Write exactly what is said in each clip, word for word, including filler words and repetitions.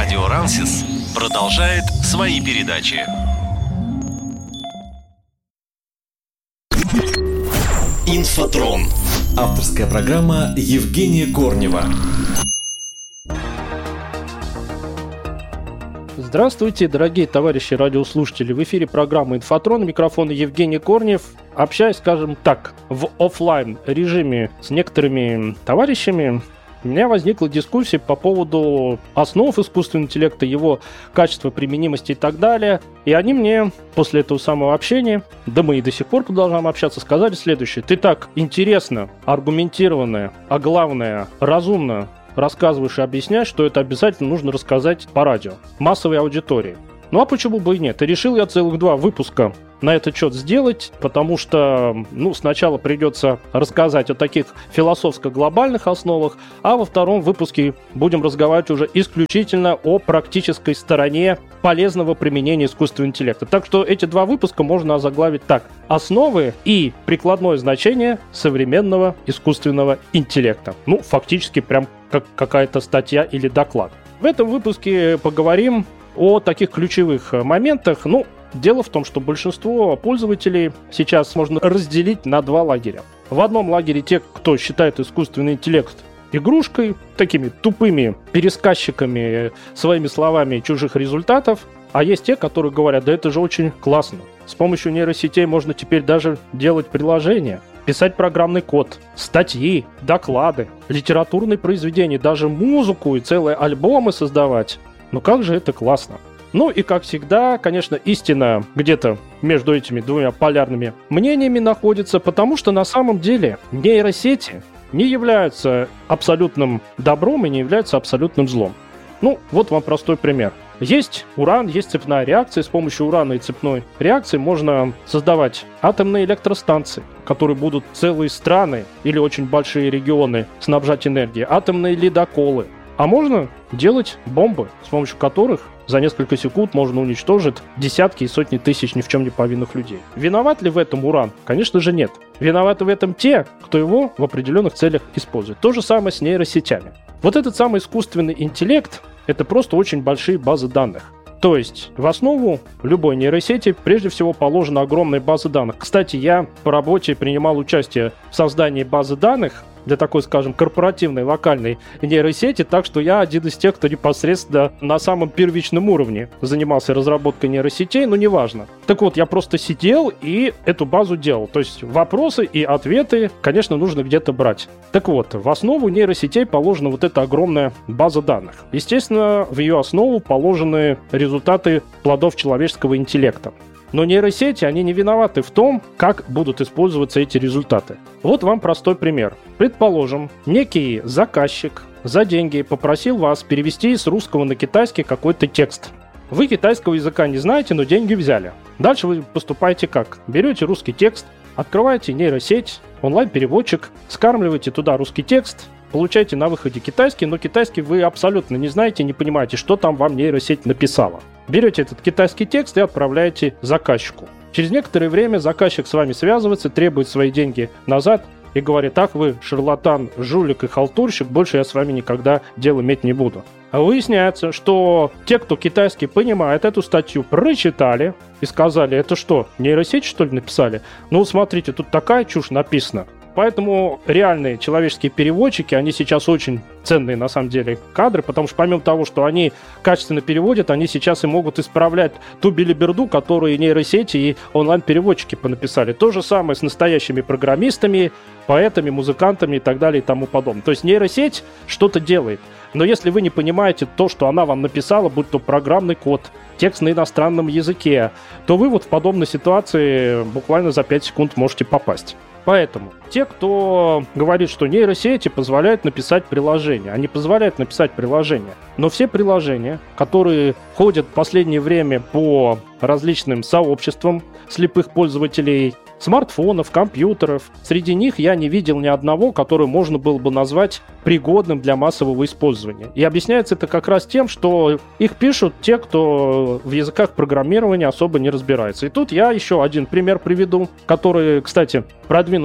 Радио Рансис продолжает свои передачи. Инфотрон. Авторская программа Евгения Корнева. Здравствуйте, дорогие товарищи радиослушатели. В эфире программа «Инфотрон». Микрофон Евгений Корнев. Общаюсь, скажем так, в офлайн режиме с некоторыми товарищами. У меня возникла дискуссия по поводу основ искусственного интеллекта, его качества, применимости и так далее. И они мне после этого самого общения, да мы и до сих пор продолжаем общаться, сказали следующее. Ты так интересно, аргументированно, а главное, разумно рассказываешь и объясняешь, что это обязательно нужно рассказать по радио, массовой аудитории. Ну а почему бы и нет? И решил я целых два выпуска на этот счет сделать, потому что, ну, сначала придется рассказать о таких философско-глобальных основах, а во втором выпуске будем разговаривать уже исключительно о практической стороне полезного применения искусственного интеллекта. Так что эти два выпуска можно озаглавить так: основы и прикладное значение современного искусственного интеллекта. Ну, фактически прям как какая-то статья или доклад. В этом выпуске поговорим о таких ключевых моментах. Ну, дело в том, что большинство пользователей сейчас можно разделить на два лагеря. В одном лагере те, кто считает искусственный интеллект игрушкой, такими тупыми пересказчиками своими словами чужих результатов, а есть те, которые говорят: да это же очень классно. С помощью нейросетей можно теперь даже делать приложения, писать программный код, статьи, доклады, литературные произведения, даже музыку и целые альбомы создавать. Ну как же это классно. Ну и, как всегда, конечно, истина где-то между этими двумя полярными мнениями находится, потому что на самом деле нейросети не являются абсолютным добром и не являются абсолютным злом. Ну, вот вам простой пример. Есть уран, есть цепная реакция. С помощью урана и цепной реакции можно создавать атомные электростанции, которые будут целые страны или очень большие регионы снабжать энергией, атомные ледоколы. А можно делать бомбы, с помощью которых за несколько секунд можно уничтожить десятки и сотни тысяч ни в чем не повинных людей. Виноват ли в этом уран? Конечно же нет. Виноваты в этом те, кто его в определенных целях использует. То же самое с нейросетями. Вот этот самый искусственный интеллект – это просто очень большие базы данных. То есть в основу любой нейросети прежде всего положена огромная база данных. Кстати, я по работе принимал участие в создании базы данных для такой, скажем, корпоративной локальной нейросети, так что я один из тех, кто непосредственно на самом первичном уровне занимался разработкой нейросетей, но неважно. Так вот, я просто сидел и эту базу делал. То есть вопросы и ответы, конечно, нужно где-то брать. Так вот, в основу нейросетей положена вот эта огромная база данных. Естественно, в ее основу положены результаты плодов человеческого интеллекта. Но нейросети, они не виноваты в том, как будут использоваться эти результаты. Вот вам простой пример. Предположим, некий заказчик за деньги попросил вас перевести с русского на китайский какой-то текст. Вы китайского языка не знаете, но деньги взяли. Дальше вы поступаете как? Берете русский текст, открываете нейросеть, онлайн-переводчик, скармливаете туда русский текст, получаете на выходе китайский, но китайский вы абсолютно не знаете, не понимаете, что там вам нейросеть написала. Берете этот китайский текст и отправляете заказчику. Через некоторое время заказчик с вами связывается, требует свои деньги назад и говорит: ах, вы шарлатан, жулик и халтурщик, больше я с вами никогда дел иметь не буду. А выясняется, что те, кто китайский понимает, эту статью прочитали и сказали: это что, нейросеть, что ли, написали? Ну, смотрите, тут такая чушь написана. Поэтому реальные человеческие переводчики, они сейчас очень ценные на самом деле кадры, потому что помимо того, что они качественно переводят, они сейчас и могут исправлять ту белиберду, которую нейросети и онлайн-переводчики понаписали. То же самое с настоящими программистами, поэтами, музыкантами и так далее и тому подобное. То есть нейросеть что-то делает. Но если вы не понимаете то, что она вам написала, будь то программный код, текст на иностранном языке, то вы вот в подобной ситуации буквально за пять секунд можете попасть. Поэтому те, кто говорит, что нейросети позволяют написать приложение, они позволяют написать приложение. Но все приложения, которые ходят в последнее время по различным сообществам слепых пользователей, смартфонов, компьютеров, среди них я не видел ни одного, которое можно было бы назвать пригодным для массового использования. И объясняется это как раз тем, что их пишут те, кто в языках программирования особо не разбирается. И тут я еще один пример приведу, который, кстати, продвинутые учителя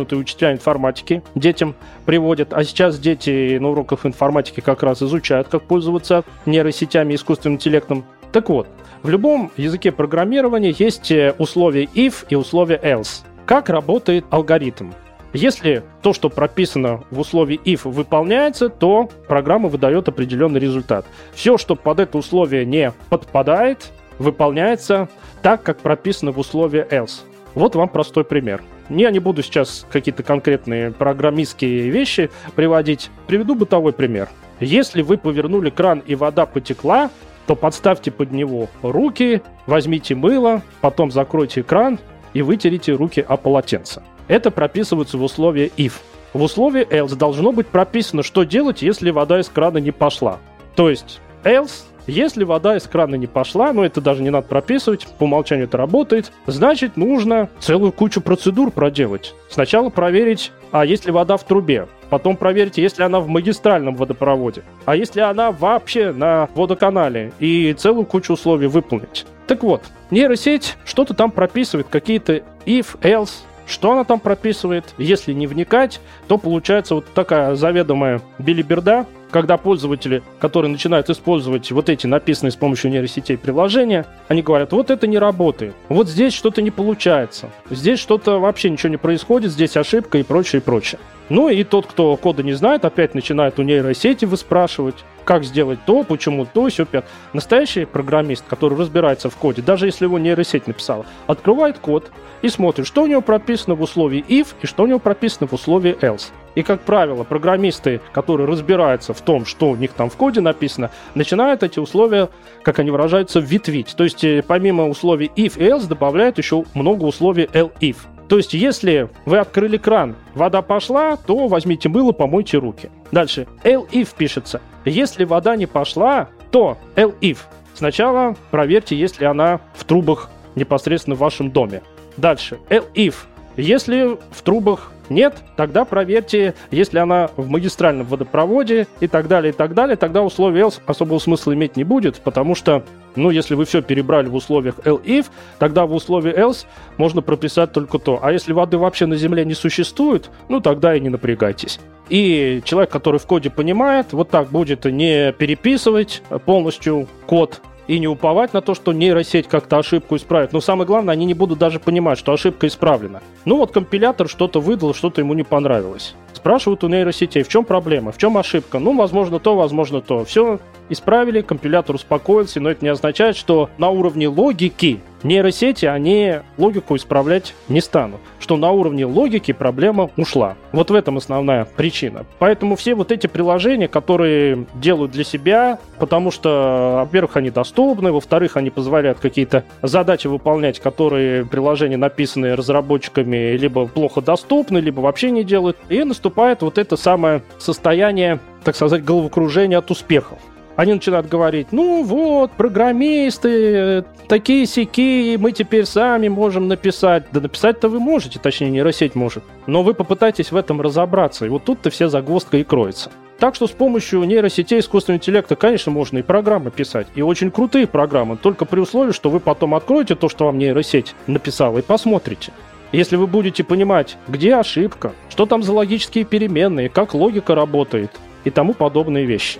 дня информатики детям приводят, а сейчас дети на уроках информатики как раз изучают, как пользоваться нейросетями и искусственным интеллектом. Так вот, в любом языке программирования есть условия if и условия else. Как работает алгоритм? Если то, что прописано в условии if, выполняется, то программа выдает определенный результат. Все, что под это условие не подпадает, выполняется так, как прописано в условии else. Вот вам простой пример. Я не буду сейчас какие-то конкретные программистские вещи приводить. Приведу бытовой пример. Если вы повернули кран и вода потекла, то подставьте под него руки, возьмите мыло, потом закройте кран и вытерите руки о полотенце. Это прописывается в условии if. В условии else должно быть прописано, что делать, если вода из крана не пошла. То есть else, если вода из крана не пошла, но это даже не надо прописывать, по умолчанию это работает, значит, нужно целую кучу процедур проделать. Сначала проверить, а есть ли вода в трубе. Потом проверьте, есть ли она в магистральном водопроводе. А если она вообще на водоканале. И целую кучу условий выполнить. Так вот, нейросеть что-то там прописывает, какие-то if, else. Что она там прописывает? Если не вникать, то получается вот такая заведомая билиберда, когда пользователи, которые начинают использовать вот эти написанные с помощью нейросетей приложения, они говорят, вот это не работает, вот здесь что-то не получается, здесь что-то вообще ничего не происходит, здесь ошибка и прочее, и прочее. Ну и тот, кто кода не знает, опять начинает у нейросети выспрашивать, как сделать то, почему то, сё, пят. Настоящий программист, который разбирается в коде, даже если его нейросеть написала, открывает код и смотрит, что у него прописано в условии if и что у него прописано в условии else. И, как правило, программисты, которые разбираются в том, что у них там в коде написано, начинают эти условия, как они выражаются, ветвить. То есть, помимо условий if и else, добавляют еще много условий else-if. То есть, если вы открыли кран, вода пошла, то возьмите мыло, помойте руки. Дальше. else-if пишется. Если вода не пошла, то else-if. Сначала проверьте, есть ли она в трубах непосредственно в вашем доме. Дальше. else-if. Если в трубах нет, тогда проверьте, есть ли она в магистральном водопроводе и так далее, и так далее. Тогда условие else особого смысла иметь не будет, потому что, ну, если вы все перебрали в условиях else-if, тогда в условии else можно прописать только то. А если воды вообще на Земле не существует, ну, тогда и не напрягайтесь. И человек, который в коде понимает, вот так будет не переписывать полностью код, и не уповать на то, что нейросеть как-то ошибку исправит. Но самое главное, они не будут даже понимать, что ошибка исправлена. Ну вот компилятор что-то выдал, что-то ему не понравилось. Спрашивают у нейросетей, в чем проблема, в чем ошибка? Ну, возможно то, возможно то. Все исправили, компилятор успокоился, но это не означает, что на уровне логики нейросети, они логику исправлять не станут. Что на уровне логики проблема ушла. Вот в этом основная причина. Поэтому все вот эти приложения, которые делают для себя, потому что, во-первых, они доступны, во-вторых, они позволяют какие-то задачи выполнять, которые приложения, написанные разработчиками, либо плохо доступны, либо вообще не делают. И наступает вот это самое состояние, так сказать, головокружения от успехов. Они начинают говорить, ну вот, программисты, такие-сякие, мы теперь сами можем написать. Да написать-то вы можете, точнее, нейросеть может. Но вы попытайтесь в этом разобраться, и вот тут-то вся загвоздка и кроется. Так что с помощью нейросетей искусственного интеллекта, конечно, можно и программы писать, и очень крутые программы, только при условии, что вы потом откроете то, что вам нейросеть написала, и посмотрите. Если вы будете понимать, где ошибка, что там за логические переменные, как логика работает и тому подобные вещи.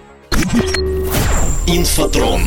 Инфотрон.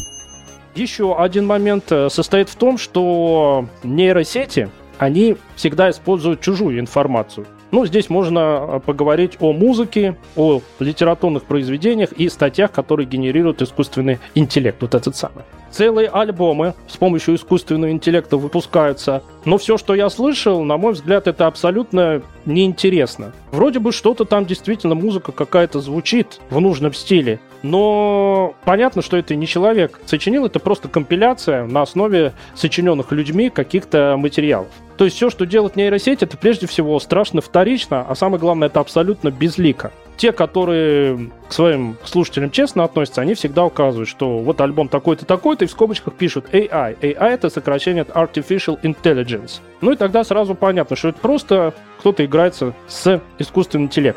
Еще один момент состоит в том, что нейросети, они всегда используют чужую информацию. Ну, здесь можно поговорить о музыке, о литературных произведениях и статьях, которые генерируют искусственный интеллект, вот этот самый. Целые альбомы с помощью искусственного интеллекта выпускаются, но все, что я слышал, на мой взгляд, это абсолютно неинтересно. Вроде бы что-то там действительно, музыка какая-то звучит в нужном стиле, но понятно, что это не человек сочинил, это просто компиляция на основе сочиненных людьми каких-то материалов. То есть все, что делает нейросеть, это прежде всего страшно вторично, а самое главное, это абсолютно безлико. Те, которые к своим слушателям честно относятся, они всегда указывают, что вот альбом такой-то, такой-то, и в скобочках пишут эй ай. эй ай — это сокращение от Artificial Intelligence. Ну и тогда сразу понятно, что это просто кто-то играется с искусственным интеллектом.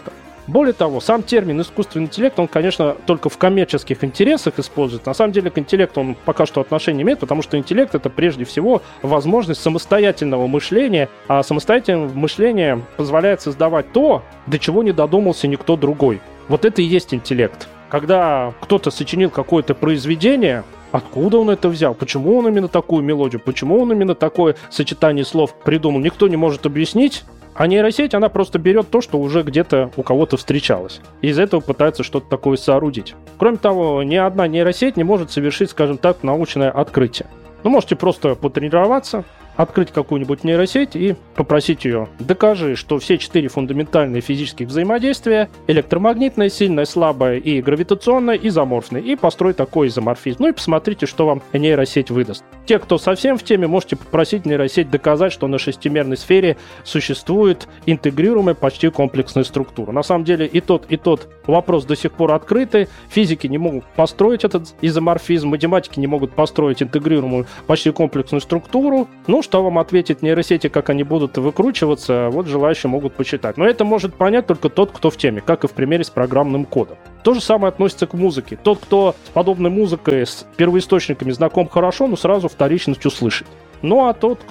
Более того, сам термин искусственный интеллект, он, конечно, только в коммерческих интересах используется. На самом деле к интеллекту он пока что отношения не имеет, потому что интеллект — это прежде всего возможность самостоятельного мышления, а самостоятельное мышление позволяет создавать то, до чего не додумался никто другой. Вот это и есть интеллект. Когда кто-то сочинил какое-то произведение, откуда он это взял? Почему он именно такую мелодию? Почему он именно такое сочетание слов придумал? Никто не может объяснить. А нейросеть, она просто берет то, что уже где-то у кого-то встречалось. И из этого пытается что-то такое соорудить. Кроме того, ни одна нейросеть не может совершить, скажем так, научное открытие. Ну, можете просто потренироваться, открыть какую-нибудь нейросеть и попросить ее: докажи, что все четыре фундаментальные физических взаимодействия — электромагнитное, сильное, слабое и гравитационное, изоморфное, и построй такой изоморфизм. Ну и посмотрите, что вам нейросеть выдаст. Те, кто совсем в теме, можете попросить нейросеть доказать, что на шестимерной сфере существует интегрируемая почти комплексная структура. На самом деле и тот, и тот вопрос до сих пор открыты. Физики не могут построить этот изоморфизм, математики не могут построить интегрируемую почти комплексную структуру. Ну, что вам ответит нейросети, как они будут выкручиваться, вот желающие могут почитать. Но это может понять только тот, кто в теме, как и в примере с программным кодом. То же самое относится к музыке. Тот, кто с подобной музыкой, с первоисточниками знаком хорошо, но сразу вторичностью слышит. Ну, а тот,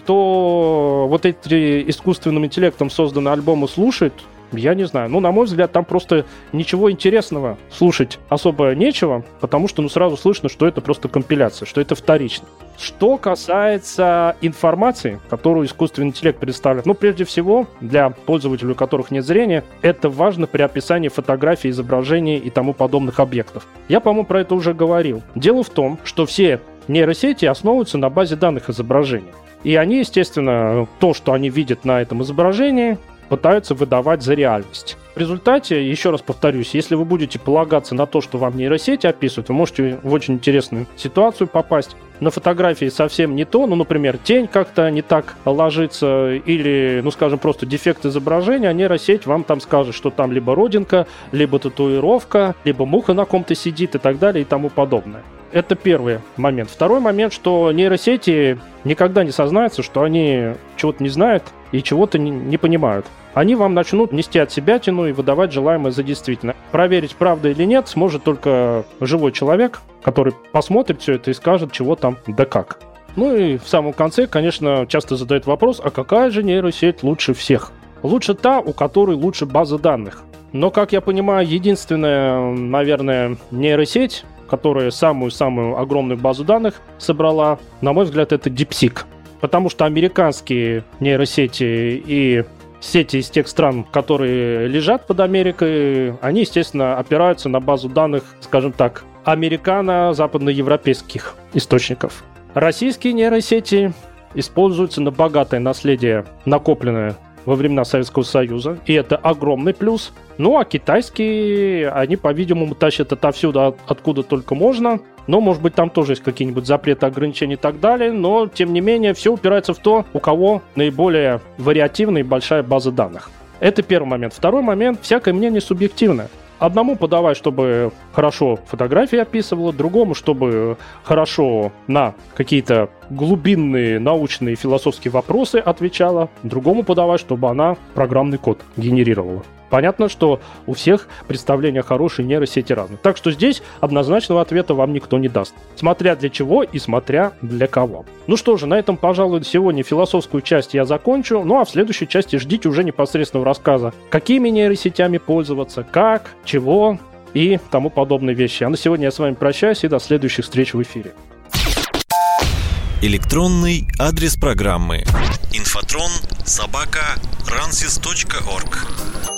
кто вот эти искусственным интеллектом созданные альбомы слушает, я не знаю. Ну, на мой взгляд, там просто ничего интересного слушать особо нечего, потому что, ну, сразу слышно, что это просто компиляция, что это вторично. Что касается информации, которую искусственный интеллект предоставляет, ну, прежде всего, для пользователей, у которых нет зрения, это важно при описании фотографий, изображений и тому подобных объектов. Я, по-моему, про это уже говорил. Дело в том, что все нейросети основываются на базе данных изображений. И они, естественно, то, что они видят на этом изображении, пытаются выдавать за реальность. В результате, еще раз повторюсь, если вы будете полагаться на то, что вам нейросети описывают, вы можете в очень интересную ситуацию попасть. На фотографии совсем не то, ну, например, тень как-то не так ложится, или, ну, скажем, просто дефект изображения, а нейросеть вам там скажет, что там либо родинка, либо татуировка, либо муха на ком-то сидит и так далее и тому подобное. Это первый момент. Второй момент, что нейросети никогда не сознаются, что они чего-то не знают и чего-то не, не понимают. Они вам начнут нести от себя тяну и выдавать желаемое за действительное. Проверить, правда или нет, сможет только живой человек, который посмотрит все это и скажет, чего там да как. Ну и в самом конце, конечно, часто задают вопрос, а какая же нейросеть лучше всех? Лучше та, у которой лучше база данных. Но, как я понимаю, единственная, наверное, нейросеть, которая самую-самую огромную базу данных собрала, на мой взгляд, это DeepSeek. Потому что американские нейросети и сети из тех стран, которые лежат под Америкой, они, естественно, опираются на базу данных, скажем так, американо-западноевропейских источников. Российские нейросети используются на богатое наследие, накопленное во времена Советского Союза, и это огромный плюс. Ну, а китайские, они, по-видимому, тащат отовсюду, откуда только можно. Но, может быть, там тоже есть какие-нибудь запреты, ограничения и так далее. Но, тем не менее, все упирается в то, у кого наиболее вариативная и большая база данных. Это первый момент. Второй момент. Всякое мнение субъективное. Одному подавай, чтобы хорошо фотографии описывало, другому, чтобы хорошо на какие-то глубинные научные философские вопросы отвечала, другому подавай, чтобы она программный код генерировала. Понятно, что у всех представления о хорошей нейросети разные. Так что здесь однозначного ответа вам никто не даст. Смотря для чего и смотря для кого. Ну что же, на этом, пожалуй, сегодня философскую часть я закончу. Ну а в следующей части ждите уже непосредственного рассказа, какими нейросетями пользоваться, как, чего и тому подобные вещи. А на сегодня я с вами прощаюсь и до следующих встреч в эфире. Электронный адрес программы: инфотрон собака рансис точка орг.